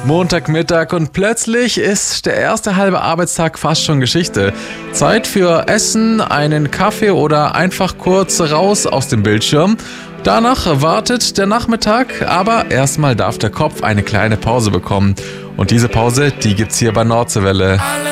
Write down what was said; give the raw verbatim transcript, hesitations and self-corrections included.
Montagmittag und plötzlich ist der erste halbe Arbeitstag fast schon Geschichte. Zeit für Essen, einen Kaffee oder einfach kurz raus aus dem Bildschirm. Danach wartet der Nachmittag, aber erstmal darf der Kopf eine kleine Pause bekommen. Und diese Pause, die gibt's hier bei Nordseewelle.